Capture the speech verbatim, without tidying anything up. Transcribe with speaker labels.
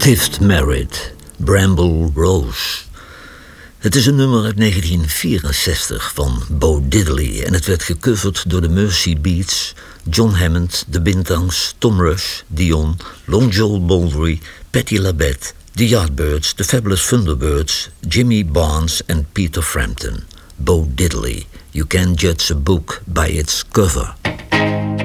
Speaker 1: Fifth Merit, Bramble Rose. Het is een nummer uit negentien vierenzestig van Bo Diddley en het werd gecoverd door de Mercy Beats, John Hammond, de Bintangs, Tom Rush, Dion, Long Joel Baldry, Patti LaBelle, The Yardbirds, The Fabulous Thunderbirds, Jimmy Barnes en Peter Frampton. Bo Diddley, You Can't Judge a Book by its Cover.